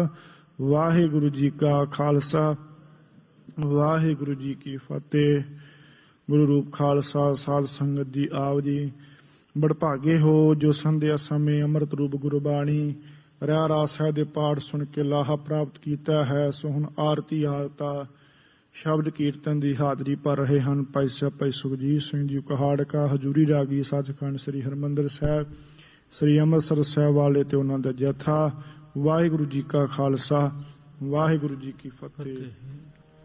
ਵਾਹਿਗੁਰੂ ਜੀ ਕਾ ਖਾਲਸਾ ਵਾਹਿਗੁਰੂ ਜੀ ਕੀ ਫਤਿਹ। ਗੁਰੂ ਰੂਪ ਖਾਲਸਾ ਸਾਧ ਸੰਗਤ ਜੀ ਆਪ ਜੀ। ਬੜਭਾਗੇ ਹੋ ਜੋ ਸੰਧਿਆ ਸਮੇਂ ਅੰਮ੍ਰਿਤ ਰੂਪ ਗੁਰਬਾਣੀ ਰਹਿਰਾਸ ਸਾਹਿਬ ਦੇ ਪਾਠ ਸੁਣ ਕੇ ਲਾਹਾ ਪ੍ਰਾਪਤ ਕੀਤਾ ਹੈ। ਸੋ ਹੁਣ ਆਰਤੀ ਆਰਤਾ ਸ਼ਬਦ ਕੀਰਤਨ ਦੀ ਹਾਜ਼ਰੀ ਭਰ ਰਹੇ ਹਨ ਭਾਈ ਸਾਹਿਬ ਭਾਈ ਸੁਖਜੀਤ ਸਿੰਘ ਜੀ ਕਹਾੜਕਾ, ਹਜ਼ੂਰੀ ਰਾਗੀ ਸੱਚਖੰਡ ਸ੍ਰੀ ਹਰਿਮੰਦਰ ਸਾਹਿਬ, ਸ੍ਰੀ ਅੰਮ੍ਰਿਤਸਰ ਸਾਹਿਬ ਵਾਲੇ ਤੇ ਉਹਨਾਂ ਦਾ ਜਥਾ। ਵਾਹਿਗੁਰੂ ਜੀ ਕਾ ਖਾਲਸਾ ਵਾਹਿਗੁਰੂ ਜੀ ਕੀ ਫਤਿਹ।